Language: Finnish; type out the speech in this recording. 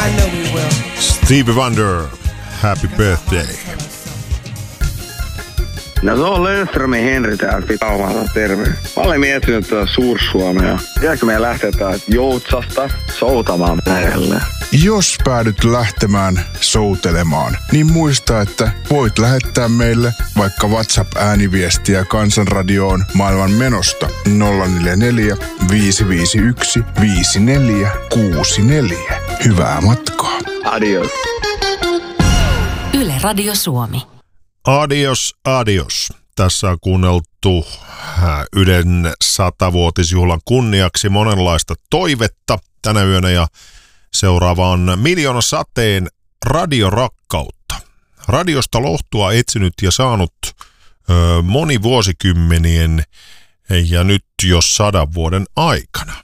I know we will. Stevie Wonder, happy birthday. No se on Löfströmin Henri täältä Pitaumalta, terve. Mä olen miettinyt tuota Suur-Suomea. Tiedätkö meidän lähteä täältä Joutsasta soutamaan merelle? Jos päädyt lähtemään soutelemaan, niin muista, että voit lähettää meille vaikka WhatsApp-ääniviestiä Kansanradioon maailman menosta 044 551 5464. Hyvää matkaa. Adios. Yle Radio Suomi. Adios, adios. Tässä on kuunneltu Ylen 100-vuotisjuhlan kunniaksi monenlaista toivetta tänä yönä ja seuraava on Miljoona sateen radiorakkautta. Radiosta lohtua etsinyt ja saanut moni vuosikymmenien ja nyt jo 100 vuoden aikana.